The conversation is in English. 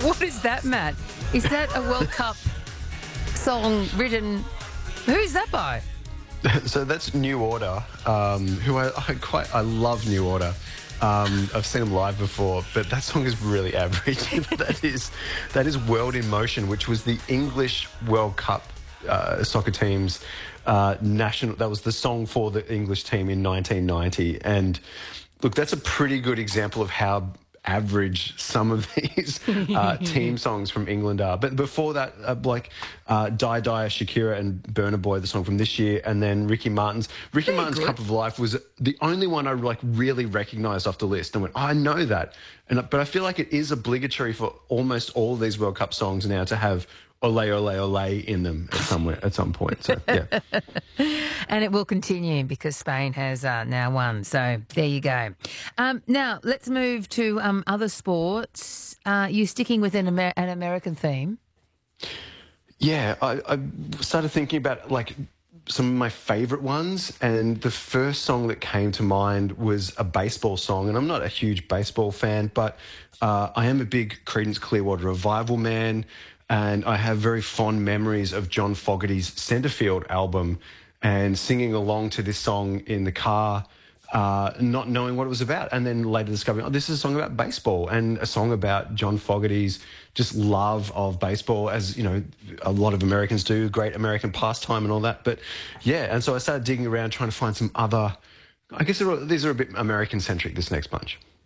What is that, Matt? Is that a World Cup song written? Who's that by? So that's New Order, who I love New Order. I've seen them live before, but that song is really average. that is World in Motion, which was the English World Cup soccer team's national. That was the song for the English team in 1990. And look, that's a pretty good example of how average some of these team songs from England are. But before that, Die Die, Shakira and Burna Boy, the song from this year, and then Ricky Martin's Cup of Life was the only one I really recognised off the list and went, oh, I know that. But I feel like it is obligatory for almost all of these World Cup songs now to have Ole Ole Ole in them at some point. So yeah. And it will continue because Spain has now won. So there you go. Now let's move to other sports. You sticking with an American theme? Yeah, I started thinking about some of my favourite ones, and the first song that came to mind was a baseball song. And I'm not a huge baseball fan, but I am a big Creedence Clearwater Revival man. And I have very fond memories of John Fogerty's Centerfield album and singing along to this song in the car, not knowing what it was about. And then later discovering, oh, this is a song about baseball and a song about John Fogerty's just love of baseball, as, you know, a lot of Americans do, great American pastime and all that. But yeah, and so I started digging around trying to find some other, I guess these are a bit American-centric, this next bunch.